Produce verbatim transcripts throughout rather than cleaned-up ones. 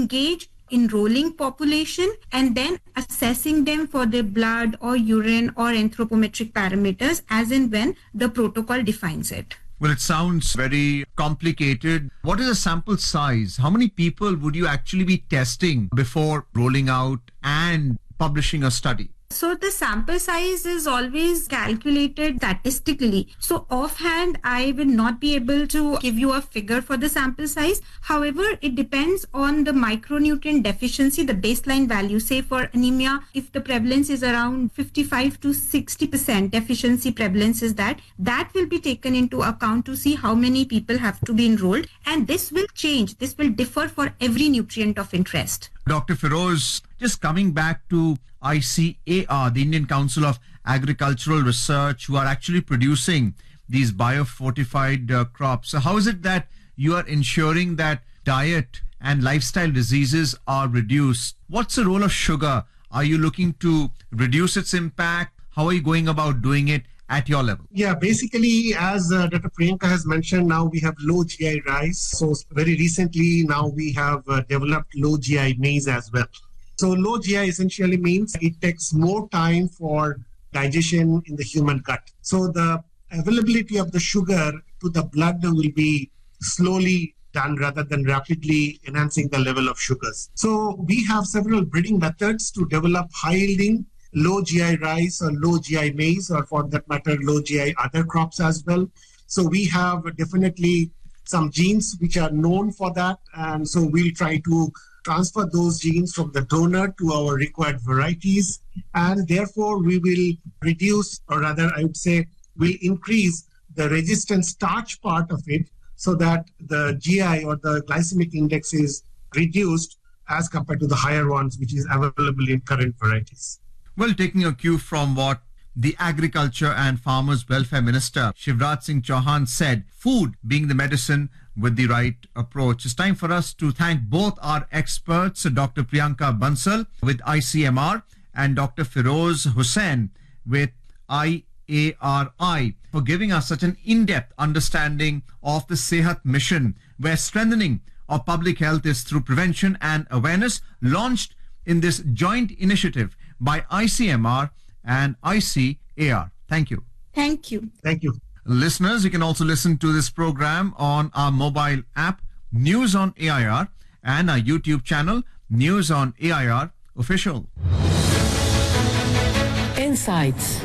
engage enrolling population and then assessing them for their blood or urine or anthropometric parameters as and when the protocol defines it. Well, it sounds very complicated. What is the sample size? How many people would you actually be testing before rolling out and publishing a study? So the sample size is always calculated statistically. So offhand, I will not be able to give you a figure for the sample size. However, it depends on the micronutrient deficiency, the baseline value. Say for anemia, if the prevalence is around fifty-five to sixty percent deficiency prevalence is that, that will be taken into account to see how many people have to be enrolled. And this will change. This will differ for every nutrient of interest. Doctor Feroze, just coming back to I C A R, the Indian Council of Agricultural Research, who are actually producing these biofortified uh, crops. So how is it that you are ensuring that diet and lifestyle diseases are reduced? What's the role of sugar? Are you looking to reduce its impact? How are you going about doing it at your level? Yeah, basically, as uh, Doctor Priyanka has mentioned, now we have low G I rice. So very recently, now we have uh, developed low G I maize as well. So low G I essentially means it takes more time for digestion in the human gut. So the availability of the sugar to the blood will be slowly done rather than rapidly enhancing the level of sugars. So we have several breeding methods to develop high-yielding low G I rice or low G I maize, or for that matter, low G I other crops as well. So we have definitely some genes which are known for that. And so we'll try to transfer those genes from the donor to our required varieties. And therefore, we will reduce, or rather, I would say, will increase the resistant starch part of it so that the G I or the glycemic index is reduced as compared to the higher ones, which is available in current varieties. Well, taking a cue from what the Agriculture and Farmers Welfare Minister Shivraj Singh Chauhan said, food being the medicine with the right approach. It's time for us to thank both our experts, Doctor Priyanka Bansal with I C M R and Doctor Feroze Hussain with I A R I, for giving us such an in-depth understanding of the Sehat mission, where strengthening of public health is through prevention and awareness, launched in this joint initiative by I C M R and I C A R. Thank you. Thank you. Thank you. Listeners, you can also listen to this program on our mobile app, News on A I R, and our YouTube channel, News on A I R Official. Insights.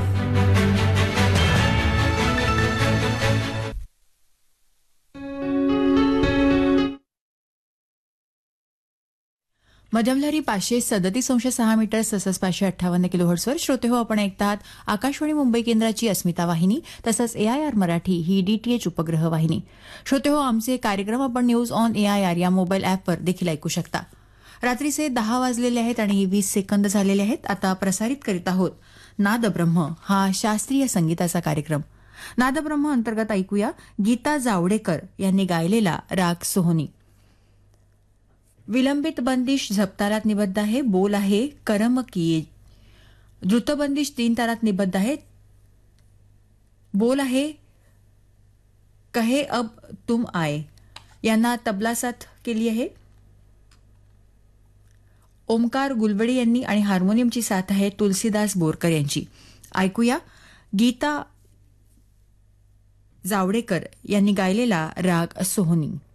मध्यमलहरी पाचशे सदतीस अंश सहा metre तसंच पाचशे अठ्ठावन्न किलोहर्ट्झवर श्रोते हो आपण ऐकतात आकाशवाणी मुंबई केंद्राची अस्मिता वाहिनी तसंच एआयआर मराठी ही डीटीएच उपग्रह वाहिनी. श्रोते हो, आमचे कार्यक्रम आपण न्यूज ऑन एआयआर या मोबाईल ॲपवर देखील ऐकू शकता. रात्रीचे दहा वाजलेले आहेत आणि वीस सेकंद झालेले आहेत. आता प्रसारित करीत आहोत नादब्रह्म हा शास्त्रीय संगीताचा कार्यक्रम. नादब्रह्म अंतर्गत ऐकूया गीता जावडेकर यांनी गायलेला राग सोहनी. विलंबित बंदिश झपतारात निबद्ध आहे. बोल आहे करम किए. द्रुतबंदिश तीन तारात निबद्ध आहे. बोल आहे कहे अब तुम आए. यांना तबला साथ केली आहे ओमकार गुलवडी यांनी आणि हार्मोनियमची साथ आहे तुलसीदास बोरकर यांची. ऐकूया गीता जावडेकर यांनी गायलेला राग सोहनी.